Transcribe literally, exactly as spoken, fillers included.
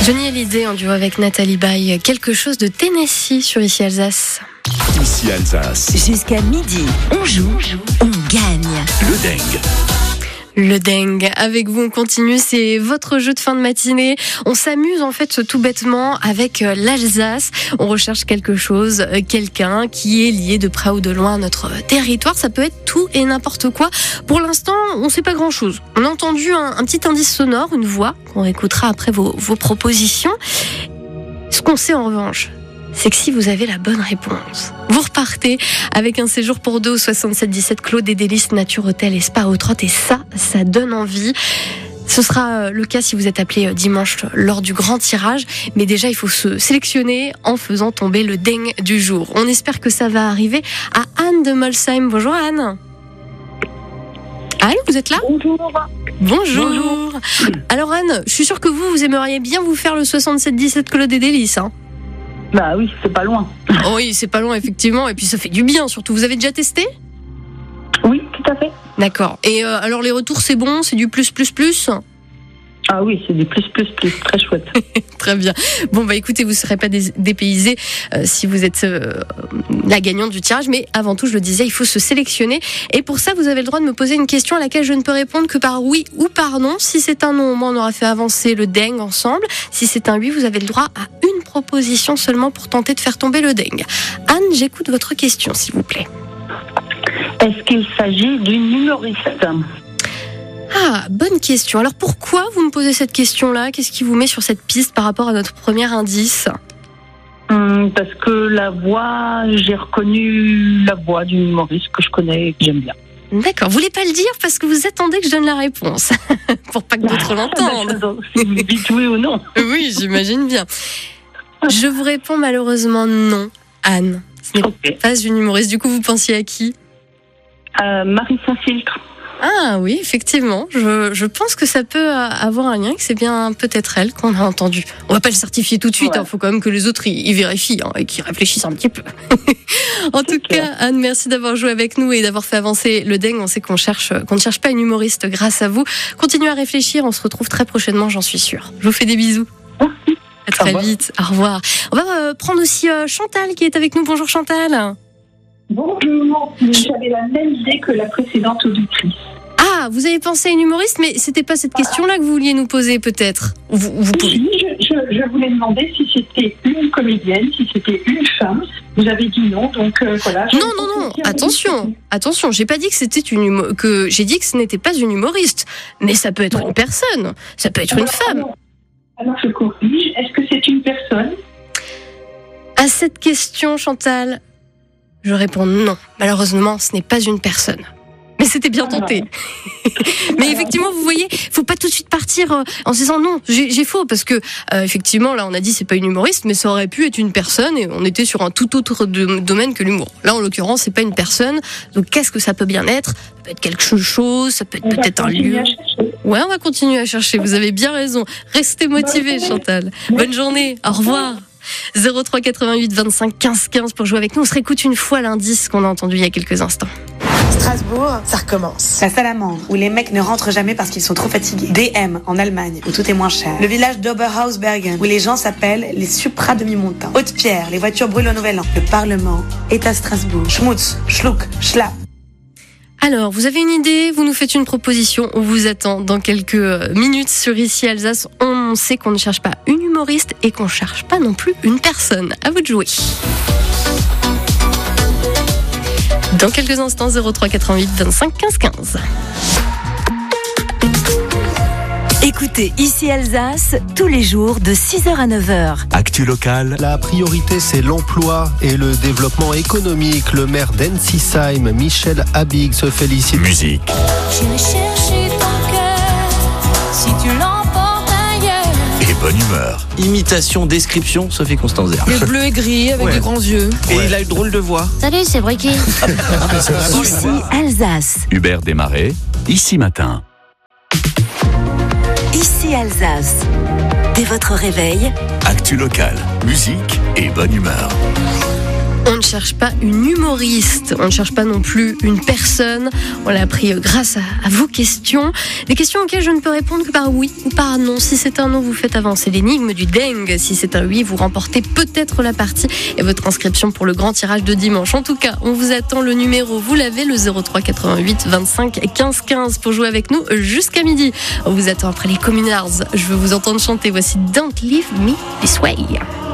Johnny Hallyday en duo avec Nathalie Baye, quelque chose de Tennessee sur Ici Alsace. Ici Alsace. Jusqu'à midi, on joue, on gagne. Le Dengue. Le Dengue. Avec vous, on continue. C'est votre jeu de fin de matinée. On s'amuse, en fait, tout bêtement avec l'Alsace. On recherche quelque chose, quelqu'un qui est lié de près ou de loin à notre territoire. Ça peut être tout et n'importe quoi. Pour l'instant, on ne sait pas grand-chose. On a entendu un, un petit indice sonore, une voix, qu'on écoutera après vos, vos propositions. Ce qu'on sait, en revanche, c'est que si vous avez la bonne réponse, vous repartez avec un séjour pour deux au soixante-sept dix-sept Clos des Délices Nature Hôtel et Spa aux Trottes. Et ça, ça donne envie. Ce sera le cas si vous êtes appelé dimanche lors du grand tirage. Mais déjà, il faut se sélectionner en faisant tomber le Dengue du jour. On espère que ça va arriver à Anne de Molsheim. Bonjour Anne. Allô, vous êtes là ? Bonjour. Bonjour. Bonjour. Alors Anne, je suis sûre que vous, vous aimeriez bien vous faire le soixante-sept dix-sept Clos des Délices, hein ? Bah oui, c'est pas loin. Oh oui, c'est pas loin, effectivement. Et puis ça fait du bien, surtout. Vous avez déjà testé ? Oui, tout à fait. D'accord. Et euh, alors les retours, c'est bon ? C'est du plus, plus, plus ? Ah oui, c'est du plus, plus, plus. Très chouette. Très bien. Bon, bah écoutez, vous ne serez pas dé- dépaysés euh, si vous êtes euh, la gagnante du tirage. Mais avant tout, je le disais, il faut se sélectionner. Et pour ça, vous avez le droit de me poser une question à laquelle je ne peux répondre que par oui ou par non. Si c'est un non, moi, on aura fait avancer le Dengue ensemble. Si c'est un oui, vous avez le droit à une proposition seulement pour tenter de faire tomber le Dengue. Anne, j'écoute votre question, s'il vous plaît. Est-ce qu'il s'agit d'une humoriste ? Ah, bonne question. Alors pourquoi vous me posez cette question-là ? Qu'est-ce qui vous met sur cette piste par rapport à notre premier indice ? Hum, Parce que la voix, j'ai reconnu la voix d'une humoriste que je connais et que j'aime bien. D'accord. Vous voulez pas le dire parce que vous attendez que je donne la réponse pour pas que d'autres l'entendent. Si vous dites oui ou non. Oui, j'imagine bien. Je vous réponds malheureusement non, Anne. Ce n'est Okay. pas une humoriste. Du coup, vous pensiez à qui ? Euh, Marie Saint-Filtre. Ah oui, effectivement. Je, je pense que ça peut avoir un lien, que c'est bien peut-être elle qu'on a entendue. On va pas le certifier tout de suite. Il Ouais. faut quand même que les autres y, y vérifient hein, et qu'ils réfléchissent un petit peu. En tout clair. cas, Anne, merci d'avoir joué avec nous et d'avoir fait avancer le Dengue. On sait qu'on cherche, qu'on ne cherche pas une humoriste grâce à vous. Continuez à réfléchir. On se retrouve très prochainement, j'en suis sûre. Je vous fais des bisous. À très vite. Au revoir. On va euh, prendre aussi euh, Chantal qui est avec nous. Bonjour Chantal. Bonjour, j'avais la même idée que la précédente auditrice. Ah, vous avez pensé à une humoriste, mais c'était pas cette question-là que vous vouliez nous poser, peut-être. Vous, vous pouvez. Oui, je, je, je voulais demander si c'était une comédienne, si c'était une femme. Vous avez dit non, donc euh, voilà. Non, non, non. Attention, attention. J'ai pas dit que c'était une humo- que j'ai dit que ce n'était pas une humoriste, mais ça peut être une personne, ça peut être une Alors, femme. Alors, alors je corrige. Est-ce que c'est une personne ? À cette question, Chantal, je réponds non. Malheureusement, ce n'est pas une personne. Mais c'était bien tenté. Mais effectivement, vous voyez, faut pas tout de suite partir euh, en se disant non, j'ai, j'ai faux, parce que euh, effectivement, là, on a dit c'est pas une humoriste, mais ça aurait pu être une personne, et on était sur un tout autre de- domaine que l'humour. Là, en l'occurrence, c'est pas une personne. Donc, qu'est-ce que ça peut bien être ? Ça peut être quelque chose, ça peut être On va peut-être un continuer lieu. à chercher. Ouais, on va continuer à chercher. Vous avez bien raison. Restez motivés, Chantal. Bonne journée. Au revoir. zéro trois quatre-vingt-huit vingt-cinq quinze quinze pour jouer avec nous. On se réécoute une fois l'indice qu'on a entendu il y a quelques instants. Strasbourg, ça recommence. La Salamandre, où les mecs ne rentrent jamais parce qu'ils sont trop fatigués. D M, en Allemagne, où tout est moins cher. Le village d'Oberhausbergen, où les gens s'appellent les supra-demi-montants. Haute-Pierre, les voitures brûlent au Nouvel An. Le Parlement est à Strasbourg. Schmutz, Schluck, Schlapp. Alors, vous avez une idée, vous nous faites une proposition, on vous attend dans quelques minutes sur Ici Alsace. On sait qu'on ne cherche pas une humoriste et qu'on ne cherche pas non plus une personne. À vous de jouer. Dans quelques instants, zéro trois quatre-vingt-huit vingt-cinq quinze quinze. Écoutez Ici Alsace tous les jours de six heures à neuf heures. Actu local. La priorité, c'est l'emploi et le développement économique. Le maire d'Ensisheim, Michel Habig, se félicite. Musique. J'irai chercher ton cœur si tu l'emportes ailleurs. Et bonne humeur. Imitation, description, Sophie Constanzer. Le bleu et gris avec Ouais. des grands yeux. Et il a une drôle de voix. Salut, c'est Bricky. Ici Alsace. Hubert Desmarais. Ici matin. Ici Alsace. Dès votre réveil, Actu local. Musique et bonne humeur. On ne cherche pas une humoriste, on ne cherche pas non plus une personne. On l'a appris grâce à, à vos questions. Des questions auxquelles je ne peux répondre que par oui ou par non. Si c'est un non, vous faites avancer l'énigme du dingue. Si c'est un oui, vous remportez peut-être la partie et votre inscription pour le grand tirage de dimanche. En tout cas, on vous attend. Le numéro, vous l'avez, le zéro trois quatre-vingt-huit vingt-cinq quinze quinze pour jouer avec nous jusqu'à midi. On vous attend après les Communards. Je veux vous entendre chanter. Voici Don't Leave Me This Way.